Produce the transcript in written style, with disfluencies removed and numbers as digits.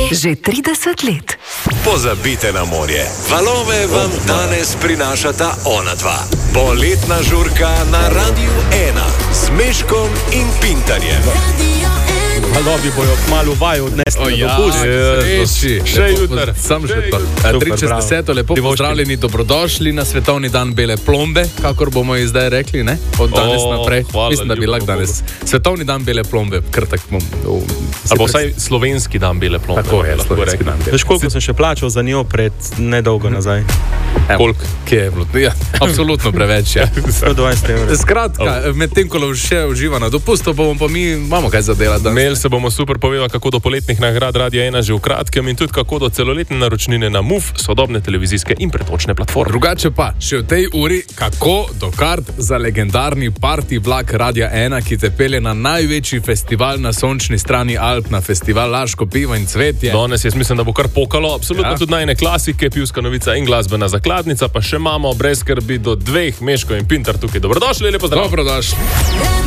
Že 30 let. Pozabite na morje. Valove vam danes prinašata ona dva. Poletna žurka na Radiu 1 s Meškom in Pintarjem. Valovi bojo kmalu vaju odnesli na dopust. Še jutr. Sam že to. 360, lepo pozdravljeni, dobrodošli na Svetovni dan bele plombe, kakor bomo ji zdaj rekli, ne? Od danes naprej. Mislim, da bi lahko danes. Svetovni dan bele plombe, kar tak bom. Ali vsaj slovenski dan bele plombe. Tako je, slovenski dan bele. Veš, koliko sem še plačal za njo pred nedolgo nazaj? Koliko? Kje je bilo? Ja, absolutno preveč, ja. 120 evrov. Skratka, medtem ko še uživa na dopustu, pa mi imamo kaj za delati. Imeli se bomo super povedali, kako do poletnih nagrad Radia 1 že v kratkem in tudi kako do celoletne naročnine na MUF, sodobne televizijske in pretočne platforme. Drugače pa, še v tej uri, kako do kart za legendarni party vlak Radia 1, ki te pelje na največji festival na sončni strani Alp, na festival Laško pivo in cvetje. Danes jaz mislim, da bo kar pokalo, absolutno tudi najne klasike, pivska novica in glasbena zakladnica, pa še imamo brez skrbi do 2 Meško in Pintar tukaj. Dobrodošli, lepo zdrav. Dobrodošli.